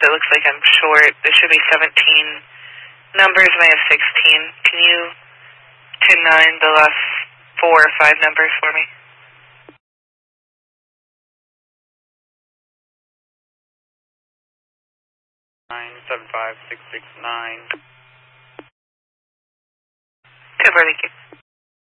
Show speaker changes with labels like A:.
A: it looks like I'm short. There should be 17 numbers, and I have 16. Can you 10-9 the last 4 or 5 numbers for me?
B: Nine 75669.
A: Good, thank you.